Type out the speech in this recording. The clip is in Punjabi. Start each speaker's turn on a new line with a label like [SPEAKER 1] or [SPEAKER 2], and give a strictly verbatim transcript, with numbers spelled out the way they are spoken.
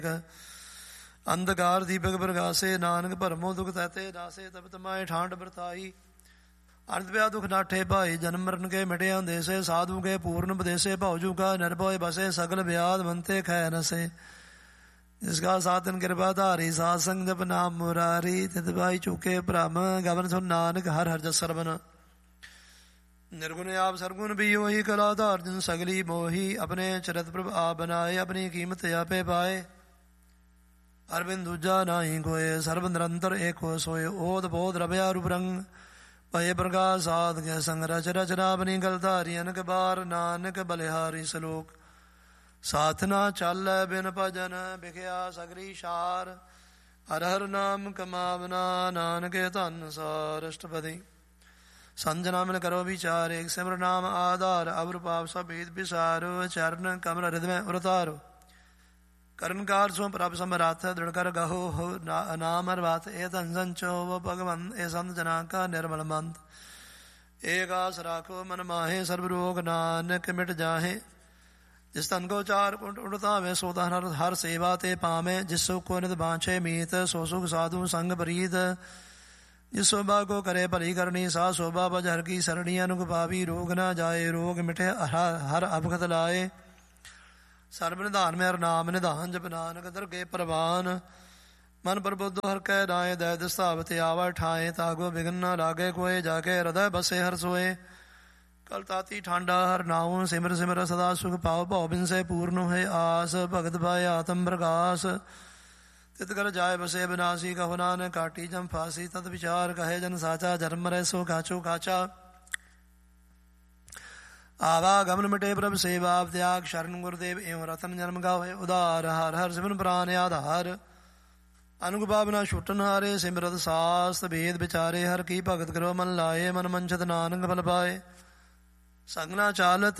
[SPEAKER 1] ਅੰਧਕਾਰ ਦੀਪਕ ਪ੍ਰਗਾਸੇ, ਨਾਨਕ ਭਰਮੋ ਦੁਖ ਤਹਿਤੇ ਨਾਸੇ। ਤਪਤ ਮਾਏ ਠਾਂਡ ਵਰਤਾਈ, ਅੰਤ ਵਿਆਹ ਦੁਖ ਨਾਠੇ ਭਾਈ। ਜਨਮ ਮਰਨ ਕੇ ਮਿਟੇ ਅੰਦੇਸੇ, ਸਾਧੂ ਕੇ ਪੂਰਨ ਉਪਦੇਸੇ। ਭਉਜੂ ਕਾ ਨਿਰਭਉ ਬਸੇ, ਸਗਲ ਵਿਆਦ ਮੰਤੇ ਖੈ ਨਸੇ। ਜਿਸਕਾ ਸਾਧਨ ਕਿਰਪਾ ਧਾਰੀ, ਸਾਧ ਸੰਗ ਜਪ ਨਾਮ ਮੁਰਾਰੀ। ਤਿਤ ਭਾਈ ਚੁਕੇ ਭ੍ਰਮ, ਗਵਨ ਸੁਨ ਨਾਨਕ ਹਰ ਹਰ ਜਸ ਸਰਵਨ। ਨਿਰਗੁਣ ਆਪ ਸਰਗੁਣ ਵੀ ਉਹੀ, ਕਲਾ ਧਾਰ ਜਿਨ ਸਗਲੀ ਮੋਹੀ। ਆਪਣੇ ਚਰਿਤ ਪ੍ਰਭ ਆਪ ਬਨਾਏ, ਆਪਣੀ ਕੀਮਤ ਆਪੇ ਪਾਏ। ਅਰਬਿੰਦ ਦੂਜਾ ਨਾਹੀ ਕੋਏ, ਸਰਬ ਨਿਰੰਤਰ ਏਕੋ ਸੋਏ। ਓਦ ਬੋਧ ਰਵਿਆ ਰੂਪ ਰੰਗ, ਭਏ ਪ੍ਰਕਾਸ਼ ਸਾਧ ਕੇ ਸੰਗ। ਰਚ ਰਚ ਰਾਵਨੀ ਗਲ ਧਾਰੀ, ਅਨਕ ਬਾਰ ਨਾਨਕ ਬਲਿਹਾਰੀ। ਸਲੋਕ ਸਾਥ ਨਾ ਚਾਲੈ ਬਿਨ ਭਜਨ, ਬਿਖਿਆ ਸਗਰੀ ਸਾਰ। ਹਰ ਹਰ ਨਾਮ ਕਮਾਵਨਾ, ਨਾਨਕੇ ਧਨ ਸਾਰ। ਅਸ਼ਟਪਦੀ ਸੰਜਨਾ ਮਿਲ ਕਰੋ ਵਿਚਾਰ, ਏਕ ਸਿਮਰ ਨਾਮ ਆਧਾਰ। ਅਵਰ ਪਾਪ ਸਭ ਭੇਦ ਵਿਸਾਰੋ, ਚਰਨ ਕਮਲ ਹਿਰਦਿ ਉਰਤਾਰੋ। ਕਰਨਕਾਰ ਸੋ ਪ੍ਰਭ ਸਮਰੱਥ, ਦ੍ਰਿੜ ਕਰ ਗਹੋ ਨਾਮ ਹਰਵਤ। ਇਹ ਧਨ ਸੰਚੋ ਭਗਵੰਤ, ਇਹ ਸੰਤ ਜਨਾ ਕਾ ਨਿਰਮਲ ਮੰਤ। ਏਕ ਆਸ ਰਾਖੋ ਮਨ ਮਾਹੇ, ਸਰਬ ਰੋਗ ਨਾਨਕ ਮਿਟ ਜਾਹੇ। ਜਿਸ ਤਨ ਕੋ ਚਾਰ ਕੁੰਟ ਉੜਤਾਵੇ, ਸੋ ਤਨ ਹਰ ਹਰ ਸੇਵਾ ਤੇ ਪਾਵੇਂ। ਜਿਸ ਸੁਖ ਕੋ ਨਿਤ ਬਾਂਛੇ ਮੀਤ, ਸੋ ਸੁਖ ਸਾਧੂ ਸੰਗ ਪ੍ਰੀਤ। ਜਿਸ ਸੋਭਾ ਕੋ ਕਰੇ ਭਲੀ ਕਰਨੀ, ਸਾ ਸੋਭਾ ਭਜ ਹਰ ਕੀ ਸਰਣੀ। ਅਨੁਗ ਪਾਵੀ ਰੋਗ ਨਾ ਜਾਏ, ਰੋਗ ਮਿਟੇ ਹਰ ਅਭਗਤ ਲਾਏ। ਸਰਬ ਨਿਧਾਨ ਮੇਰ ਨਾਮ ਨਿਧਾਨ, ਜਪ ਨਾਨਕ ਦਰਗੇ ਪ੍ਰਵਾਨ। ਮਨ ਪ੍ਰਬੁੱਧ ਹਰ ਕੈ ਨਾਏ, ਦੈ ਦਸਤਾਵ ਤੇ ਆਵਾ ਠਾਏ। ਤਾਗੋ ਬਿਗਨ ਨਾ ਲਾਗੇ ਕੋਏ, ਜਾ ਕੇ ਹਿਰਦੈ ਬਸੇ ਹਰ ਸੋਏ। ਕਲ ਤਾਤੀ ਠਾਂਡਾ ਹਰ ਨਾਉ, ਸਿਮਰ ਸਿਮਰ ਸਦਾ ਸੁਖ ਪਾਉ। ਭਉ ਬਿਨਸੇ ਪੂਰਨ ਹੋਏ ਆਸ, ਭਗਤ ਪਾਏ ਆਤਮ ਪ੍ਰਗਾਸ। ਤਿਤ ਕਰ ਜਾਏ ਬਸੇ ਬਿਨਾਸੀ, ਕਹੋ ਨਾਨਕ ਕਾਟੀ ਜਮ ਫਾਸੀ। ਤਤ ਵਿਚਾਰ ਕਹੇ ਜਨ ਸਾਚਾ, ਜਨਮ ਮਰੈ ਸੋ ਕਾਚੋ ਕਾਚਾ। ਆਵਾ ਗਮਨ ਮਿਟੇ ਪ੍ਰਭ ਸੇਵਾ, ਤਿਆਗ ਸ਼ਰਨ ਗੁਰਦੇਵ। ਇਉ ਰਤਨ ਜਨਮ ਗਾਵੇ ਉਧਾਰ, ਹਰ ਹਰ ਸਿਮਰਨ ਪ੍ਰਾਨ ਆਧਾਰ। ਅਨੁਗ ਭਾਵਨਾ ਛੁਟਨ ਹਾਰੇ, ਸਿਮਰਤ ਸਾਸਤ ਭੇਦ ਵਿਚਾਰੇ। ਹਰ ਕੀ ਭਗਤ ਕਰੋ ਮਨ ਲਾਏ, ਮਨ ਮੰਚਤ ਨਾਨਕ ਫਲ ਪਾਏ। ਸੰਗ ਨਾ ਚਾਲ